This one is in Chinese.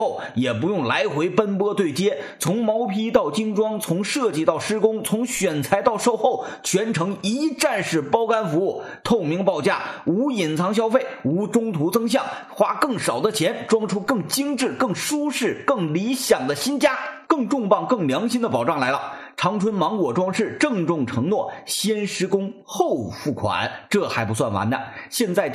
也不用来回奔波对接，从毛坯到精装，从设计到施工，从选材到售后，全程一站式包干服务，透明报价，无隐藏消费，无中途增项，花更少的钱装出更精致、更舒适、更理想的新家。更重磅、更良心的保障来了！长春芒果装饰郑重承诺，先施工后付款。这还不算完呢，现在